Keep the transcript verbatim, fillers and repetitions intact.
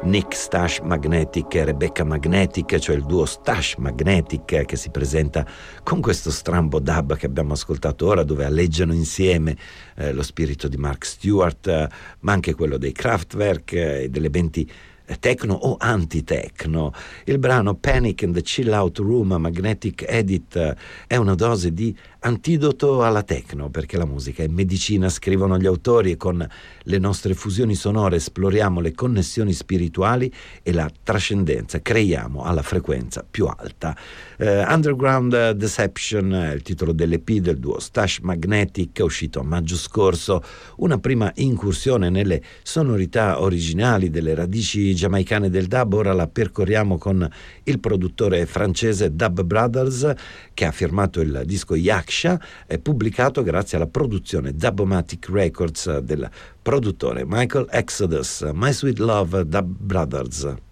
Nick Stash Magnetic e Rebecca Magnetic, cioè il duo Stash Magnetic, che si presenta con questo strambo dub che abbiamo ascoltato ora, dove alleggiano insieme eh, lo spirito di Mark Stewart, eh, ma anche quello dei Kraftwerk e eh, delle elementi techno o anti-techno. Il brano Panic in the Chill Out Room Magnetic Edit è una dose di antidoto alla techno, perché la musica è medicina, scrivono gli autori, e con le nostre fusioni sonore esploriamo le connessioni spirituali e la trascendenza, creiamo alla frequenza più alta. Uh, Underground Deception è il titolo dell'E P del duo Stash Magnetic, uscito a maggio scorso, una prima incursione nelle sonorità originali delle radici giamaicane del dub. Ora la percorriamo con il produttore francese Dub Brothers, che ha firmato il disco Yaksha, è pubblicato grazie alla produzione Dubomatic Records del produttore Michael Exodus. My Sweet Love, Dub Brothers.